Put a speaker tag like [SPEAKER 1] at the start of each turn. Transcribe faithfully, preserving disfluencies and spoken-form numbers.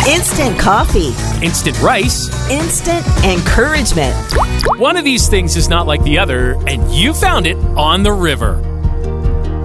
[SPEAKER 1] Instant coffee.
[SPEAKER 2] Instant rice.
[SPEAKER 1] Instant encouragement.
[SPEAKER 2] One of these things is not like the other, and you found it on the river.